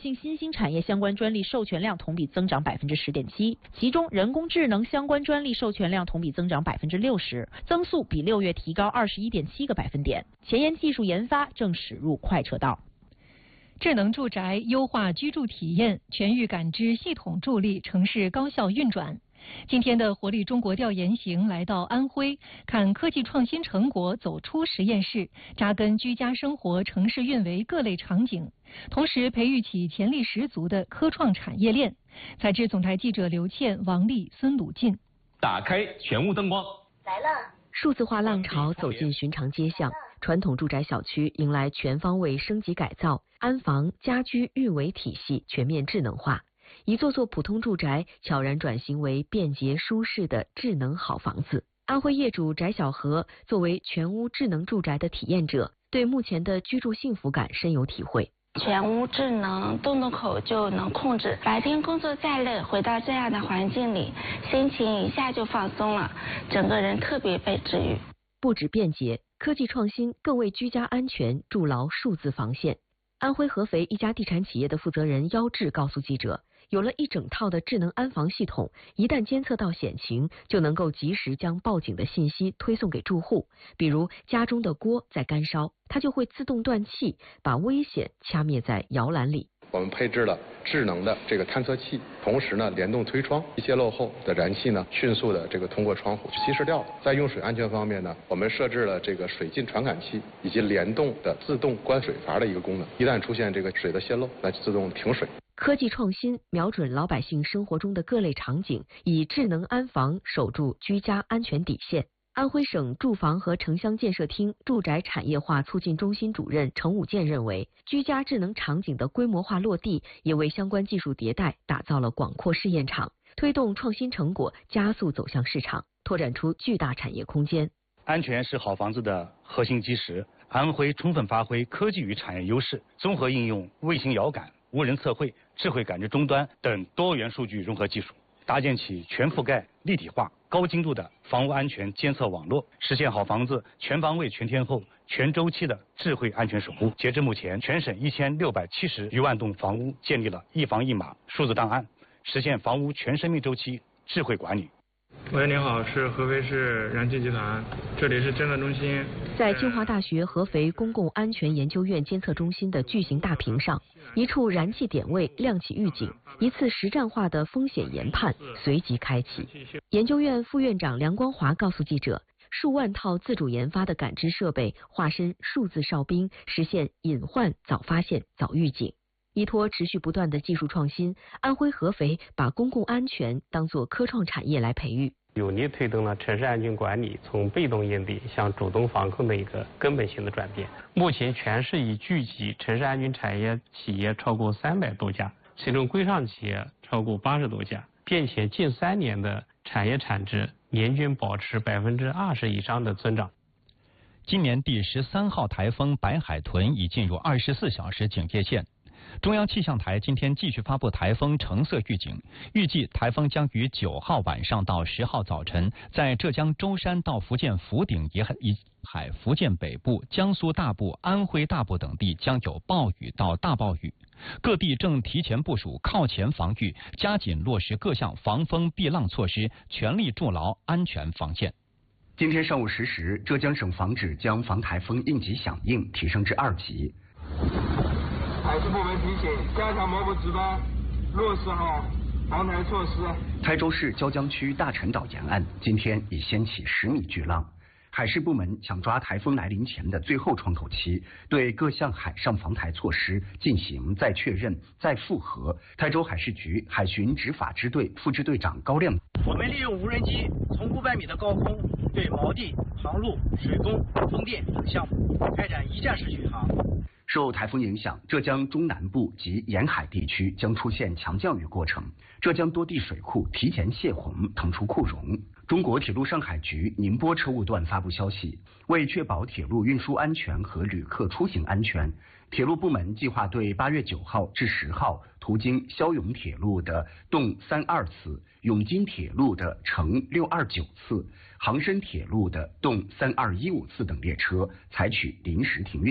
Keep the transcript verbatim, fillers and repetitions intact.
性新兴产业相关专利授权量同比增长百分之十点七，其中人工智能相关专利授权量同比增长百分之六十，增速比六月提高二十一点七个百分点。前沿技术研发正驶入快车道。 智能住宅优化居住体验，全域感知系统助力城市高效运转。今天的活力中国调研行来到安徽，看科技创新成果走出实验室，扎根居家生活、城市运维各类场景，同时培育起潜力十足的科创产业链。采制总台记者刘倩、王丽、孙鲁进。 打开全屋灯光， 来了。 数字化浪潮走进寻常街巷，传统住宅小区迎来全方位升级改造，安防、家居、运维体系全面智能化。一座座普通住宅悄然转型为便捷舒适的智能好房子。安徽业主翟小河作为全屋智能住宅的体验者，对目前的居住幸福感深有体会。 全屋智能，动动口就能控制，白天工作再累，回到这样的环境里，心情一下就放松了，整个人特别被治愈。 不止便捷，科技创新更为居家安全筑牢数字防线。安徽合肥一家地产企业的负责人妖志告诉记者，有了一整套的智能安防系统，一旦监测到险情，就能够及时将报警的信息推送给住户。比如家中的锅在干烧，它就会自动断气，把危险掐灭在摇篮里。 我们配置了智能的这个探测器，同时呢联动推窗，泄漏后的燃气呢迅速的这个通过窗户稀释掉了。在用水安全方面呢，我们设置了这个水浸传感器以及联动的自动关水阀的一个功能，一旦出现这个水的泄漏，那就自动停水。 科技创新瞄准老百姓生活中的各类场景，以智能安防守住居家安全底线。安徽省住房和城乡建设厅住宅产业化促进中心主任程武健认为，居家智能场景的规模化落地，也为相关技术迭代打造了广阔试验场，推动创新成果加速走向市场，拓展出巨大产业空间。 安全是好房子的核心基石。安徽充分发挥科技与产业优势，综合应用卫星遥感、无人测绘、智慧感知终端等多元数据融合技术，搭建起全覆盖、立体化、高精度的房屋安全监测网络，实现好房子全方位、全天候、全周期的智慧安全守护。截至目前，全省一千六百七十余万栋房屋建立了一房一码数字档案，实现房屋全生命周期智慧管理。 喂，你好，是合肥市燃气集团，这里是监测中心。 在清华大学合肥公共安全研究院监测中心的巨型大屏上，一处燃气点位亮起预警，一次实战化的风险研判随即开启。研究院副院长梁光华告诉记者，数万套自主研发的感知设备化身数字哨兵，实现隐患早发现、早预警。依托持续不断的技术创新，安徽合肥把公共安全当作科创产业来培育， 有力推动了城市安全管理从被动应对向主动防控的一个根本性的转变。目前全市已聚集城市安全产业企业超过三百多家，其中规创企业超过八十多家，并且近三年的产业产值年均保持百分之二十以上的增长。 今年第十三号台风白海豚已进入二十四小时警戒线。中央气象台今天继续发布台风橙色预警，预计台风将于九号晚上到十号早晨，在浙江舟山到福建福鼎沿海、福建北部、江苏大部、安徽大部等地将有暴雨到大暴雨。各地正提前部署靠前防御，加紧落实各项防风避浪措施，全力筑牢安全防线。 今天上午十时，浙江省防指将防台风应急响应提升至二级。 海事部门提醒：加强毛布值班，落实好防台措施。 台州市椒江区大陈岛沿岸今天已掀起十米巨浪，海事部门抢抓台风来临前的最后窗口期，对各项海上防台措施进行再确认、再复核。台州海事局海巡执法支队副支队长高亮： 我们利用无人机从五百米的高空对锚地、航路、水工、风电等项目开展一站式巡航。 受台风影响，浙江中南部及沿海地区将出现强降雨过程，浙江多地水库提前泄洪，腾出库容。中国铁路上海局宁波车务段发布消息，为确保铁路运输安全和旅客出行安全，铁路部门计划对八月九号至十号途经肖永铁路的动三二次、永金铁路的乘六二九次、杭深铁路的动三二一五次等列车采取临时停运。